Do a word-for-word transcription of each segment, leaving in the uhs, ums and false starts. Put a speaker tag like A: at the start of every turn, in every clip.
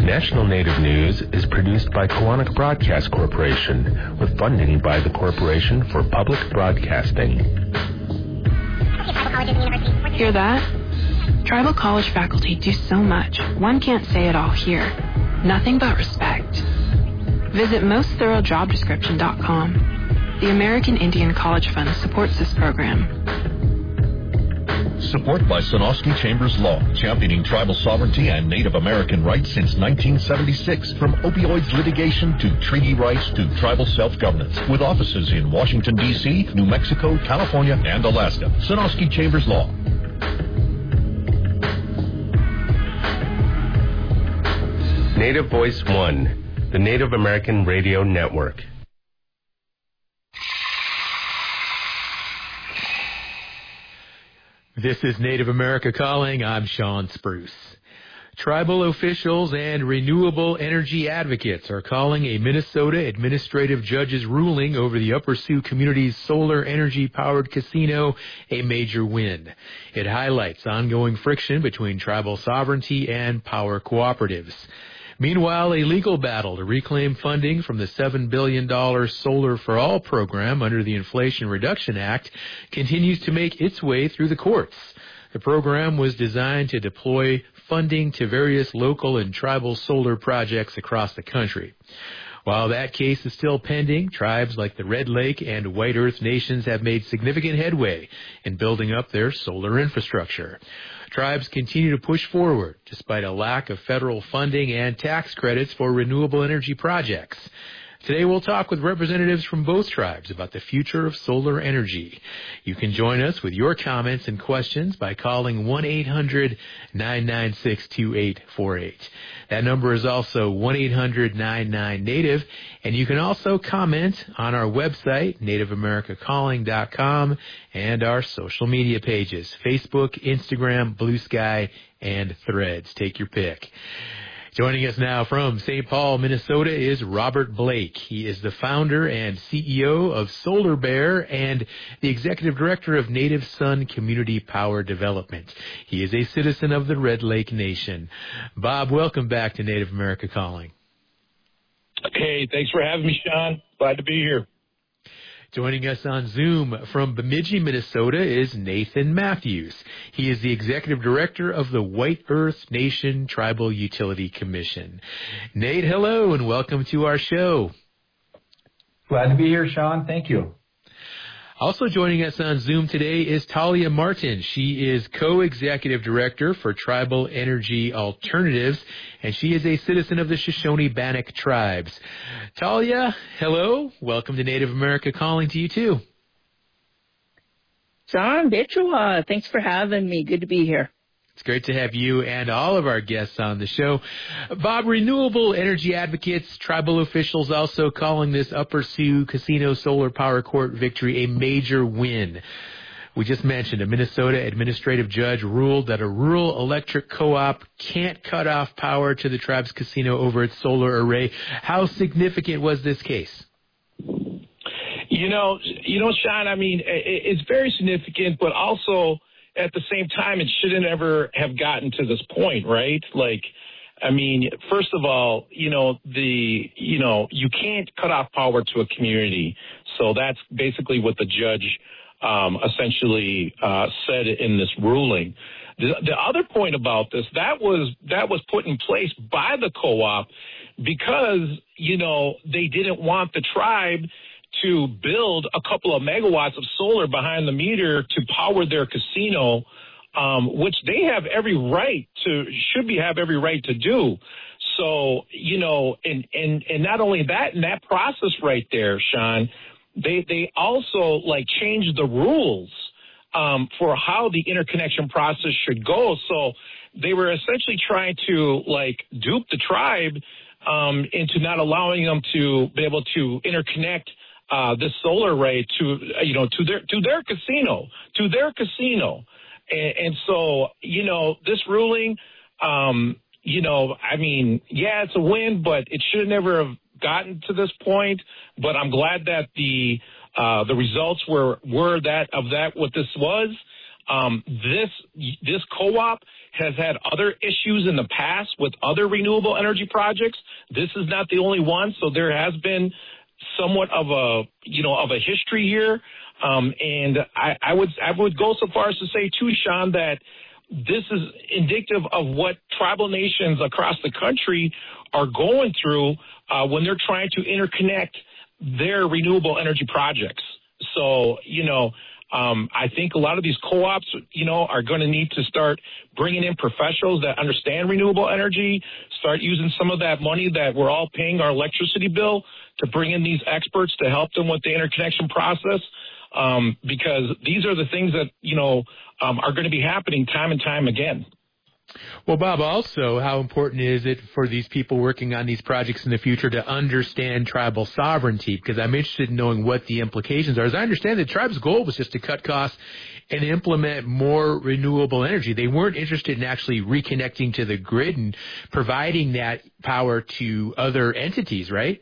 A: National Native News is produced by Koahnic Broadcast Corporation with funding by the Corporation for Public Broadcasting.
B: Hear that? Tribal college faculty do so much, one can't say it all here. Nothing but respect. Visit most thorough job description dot com. The American Indian College Fund supports this program.
C: Support by Sonosky Chambers Law, championing tribal sovereignty and Native American rights since nineteen seventy-six. From opioids litigation to treaty rights to tribal self-governance. With offices in Washington, D C, New Mexico, California, and Alaska. Sonosky Chambers Law.
A: Native Voice One, the Native American Radio Network.
D: This is Native America Calling. I'm Sean Spruce. Tribal officials and renewable energy advocates are calling a Minnesota administrative judge's ruling over the Upper Sioux community's solar energy-powered casino a major win. It highlights ongoing friction between tribal sovereignty and power cooperatives. Meanwhile, a legal battle to reclaim funding from the seven billion dollars Solar for All program under the Inflation Reduction Act continues to make its way through the courts. The program was designed to deploy funding to various local and tribal solar projects across the country. While that case is still pending, tribes like the Red Lake and White Earth Nations have made significant headway in building up their solar infrastructure. Tribes continue to push forward despite a lack of federal funding and tax credits for renewable energy projects. Today we'll talk with representatives from both tribes about the future of solar energy. You can join us with your comments and questions by calling one eight hundred nine nine six two eight four eight. That number is also one eight hundred nine nine native, and you can also comment on our website, native america calling dot com, and our social media pages, Facebook, Instagram, Blue Sky, and Threads. Take your pick. Joining us now from Saint Paul, Minnesota is Robert Blake. He is the founder and C E O of Solar Bear and the executive director of Native Sun Community Power Development. He is a citizen of the Red Lake Nation. Bob, welcome back to Native America Calling.
E: Okay, thanks for having me, Sean. Glad to be here.
D: Joining us on Zoom from Bemidji, Minnesota is Nathan Matthews. He is the executive director of the White Earth Nation Tribal Utility Commission. Nate, hello, and welcome to our show.
F: Glad to be here, Sean. Thank you.
D: Also joining us on Zoom today is Talia Martin. She is co-executive director for Tribal Energy Alternatives, and she is a citizen of the Shoshone-Bannock tribes. Talia, hello. Welcome to Native America Calling to you, too.
G: John, Bichua, thanks for having me. Good to be here.
D: It's great to have you and all of our guests on the show. Bob, renewable energy advocates, tribal officials also calling this Upper Sioux Casino Solar Power Court victory a major win. We just mentioned a Minnesota administrative judge ruled that a rural electric co-op can't cut off power to the tribe's casino over its solar array. How significant was this case?
E: You know, you know, Sean, I mean, it's very significant, but also at the same time, it shouldn't ever have gotten to this point, right? Like, I mean, first of all, you know, the, you know, you can't cut off power to a community. So that's basically what the judge um, essentially uh, said in this ruling. The, the other point about this, that was that was put in place by the co-op because, you know, they didn't want the tribe to build a couple of megawatts of solar behind the meter to power their casino, um, which they have every right to, should be have every right to do. So, you know, and, and, and not only that, in that process right there, Sean, they, they also like changed the rules, um, for how the interconnection process should go. So they were essentially trying to like dupe the tribe, um, into not allowing them to be able to interconnect Uh, this solar array to, you know, to their, to their casino, to their casino. And, and so, you know, this ruling, um, you know, I mean, yeah, it's a win, but it should never have gotten to this point. But I'm glad that the, uh, the results were, were that of that, what this was. Um, this, this co-op has had other issues in the past with other renewable energy projects. This is not the only one, so there has been somewhat of a, you know, of a history here. Um, and I, I would I would go so far as to say, too, Sean, that this is indicative of what tribal nations across the country are going through uh, when they're trying to interconnect their renewable energy projects. So, you know, um, I think a lot of these co-ops, you know, are going to need to start bringing in professionals that understand renewable energy, start using some of that money that we're all paying our electricity bill to bring in these experts to help them with the interconnection process. Um, because these are the things that, you know, um, are going to be happening time and time again.
D: Well, Bob, also, how important is it for these people working on these projects in the future to understand tribal sovereignty? Because I'm interested in knowing what the implications are. As I understand, the tribe's goal was just to cut costs and implement more renewable energy. They weren't interested in actually reconnecting to the grid and providing that power to other entities, right?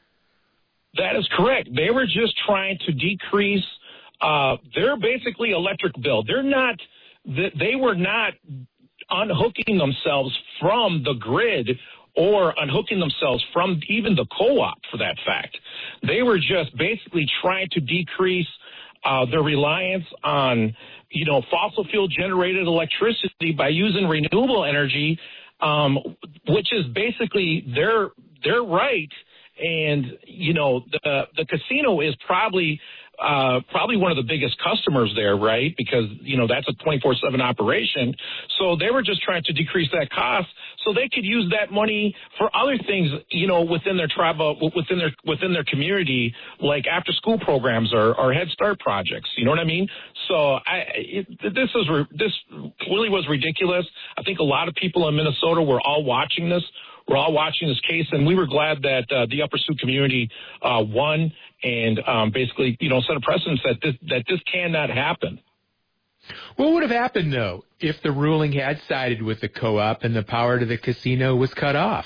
E: That is correct. They were just trying to decrease uh, their basically electric bill. They're not, they were not unhooking themselves from the grid or unhooking themselves from even the co-op, for that fact. They were just basically trying to decrease uh, their reliance on, you know, fossil fuel generated electricity by using renewable energy, um, which is basically their their right. And, you know, the the casino is probably uh, probably one of the biggest customers there, right? Because, you know, that's a twenty-four seven operation. So they were just trying to decrease that cost so they could use that money for other things, you know, within their tribe, uh, within their within their community, like after school programs or, or Head Start projects. You know what I mean? So I, it, this is this clearly was ridiculous. I think a lot of people in Minnesota were all watching this. We're all watching this case, and we were glad that uh, the Upper Sioux community uh, won and um, basically, you know, set a precedent that this, that this cannot happen.
D: What would have happened, though, if the ruling had sided with the co-op and the power to the casino was cut off?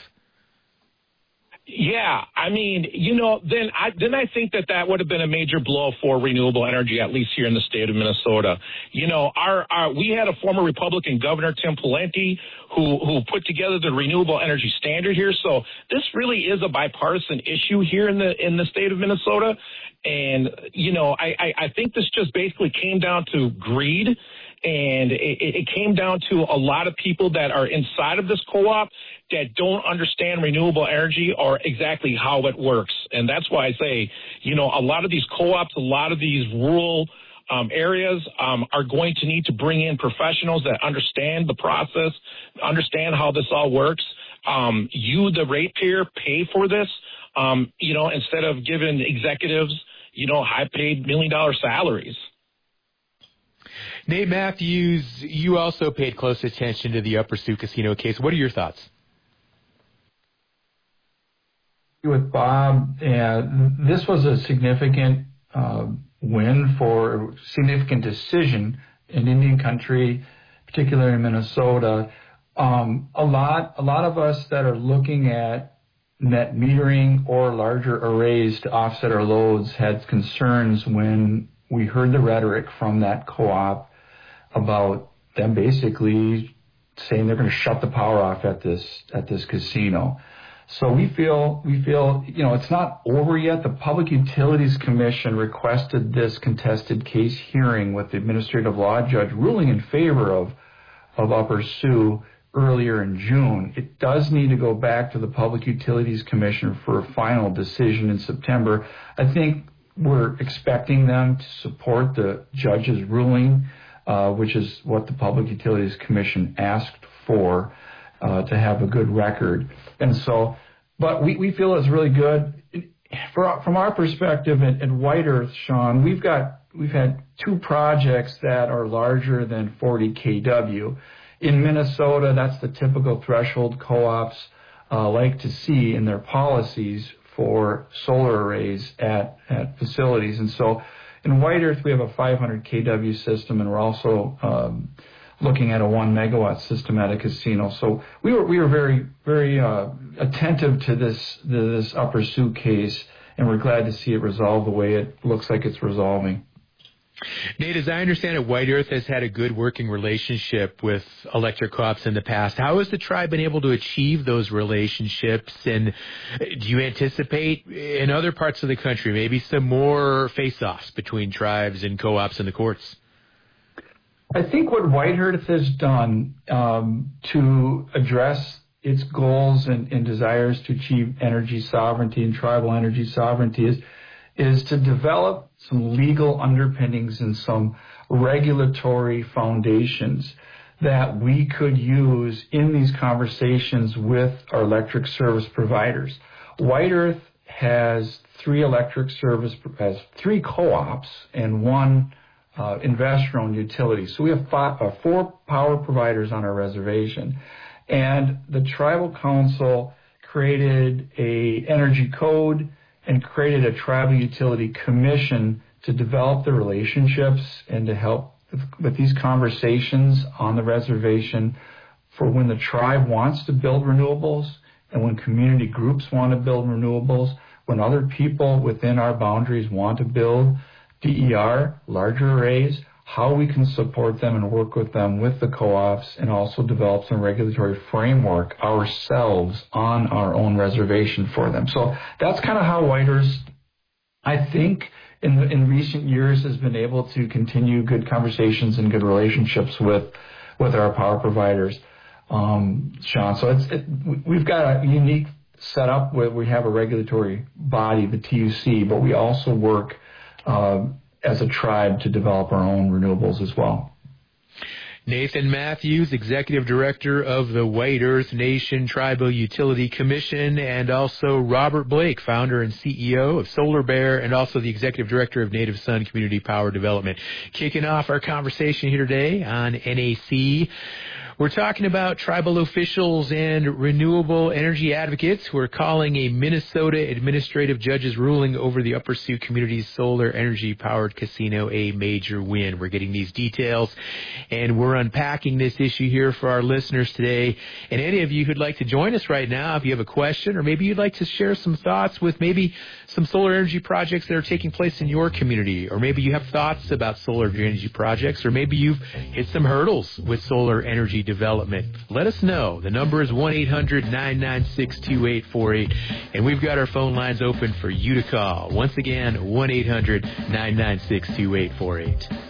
E: Yeah, I mean, you know, then I then I think that that would have been a major blow for renewable energy, at least here in the state of Minnesota. You know, our, our we had a former Republican governor, Tim Pawlenty, who who put together the renewable energy standard here. So this really is a bipartisan issue here in the in the state of Minnesota. And, you know, I, I, I think this just basically came down to greed. And it, it came down to a lot of people that are inside of this co-op that don't understand renewable energy or exactly how it works. And that's why I say, you know, a lot of these co-ops, a lot of these rural um, areas um, are going to need to bring in professionals that understand the process, understand how this all works. Um, you, the ratepayer, pay for this, um, you know, instead of giving executives, you know, high-paid million-dollar salaries.
D: Nate Matthews, you also paid close attention to the Upper Sioux Casino case. What are your thoughts?
F: With Bob, uh, this was a significant uh, win for a significant decision in Indian country, particularly in Minnesota. Um, a lot, a lot of us that are looking at net metering or larger arrays to offset our loads had concerns when we heard the rhetoric from that co-op about them basically saying they're going to shut the power off at this at this casino. So we feel we feel you know it's not over yet. The Public Utilities Commission requested this contested case hearing with the administrative law judge ruling in favor of of Upper Sioux earlier in June. It does need to go back to the Public Utilities Commission for a final decision in September. I think we're expecting them to support the judge's ruling, uh, which is what the Public Utilities Commission asked for, uh, to have a good record. And so, but we, we feel it's really good. For, from our perspective at, at White Earth, Sean, we've got, we've had two projects that are larger than forty kilowatts. In Minnesota, that's the typical threshold co-ops uh, like to see in their policies for solar arrays at, at facilities. And so in White Earth, we have a five hundred kilowatt system, and we're also um, looking at a one megawatt system at a casino. So we were we were very, very uh, attentive to this, this Upper Sioux case, and we're glad to see it resolve the way it looks like it's resolving.
D: Nate, as I understand it, White Earth has had a good working relationship with electric co-ops in the past. How has the tribe been able to achieve those relationships? And do you anticipate in other parts of the country maybe some more face-offs between tribes and co-ops in the courts?
F: I think what White Earth has done um, to address its goals and, and desires to achieve energy sovereignty and tribal energy sovereignty is is to develop some legal underpinnings and some regulatory foundations that we could use in these conversations with our electric service providers. White Earth has three electric service, has three co-ops and one uh, investor-owned utility. So we have five, uh, four power providers on our reservation. And the tribal council created a energy code and created a tribal utility commission to develop the relationships and to help with, with these conversations on the reservation for when the tribe wants to build renewables and when community groups want to build renewables, when other people within our boundaries want to build D E R, larger arrays, how we can support them and work with them with the co-ops and also develop some regulatory framework ourselves on our own reservation for them. So that's kind of how White Earth, I think, in, in recent years has been able to continue good conversations and good relationships with with our power providers, um, Sean. So it's it, we've got a unique setup where we have a regulatory body, the T U C, but we also work uh, as a tribe to develop our own renewables as well.
D: Nathan Matthews, Executive Director of the White Earth Nation Tribal Utility Commission, and also Robert Blake, Founder and C E O of Solar Bear, and also the Executive Director of Native Son Community Power Development. Kicking off our conversation here today on N A C. We're talking about tribal officials and renewable energy advocates who are calling a Minnesota administrative judge's ruling over the Upper Sioux Community's solar energy-powered casino a major win. We're getting these details, and we're unpacking this issue here for our listeners today. And any of you who'd like to join us right now, if you have a question, or maybe you'd like to share some thoughts with maybe some solar energy projects that are taking place in your community, or maybe you have thoughts about solar energy projects, or maybe you've hit some hurdles with solar energy development, let us know. The number is one eight hundred nine nine six two eight four eight, and we've got our phone lines open for you to call. Once again, one eight hundred nine nine six two eight four eight.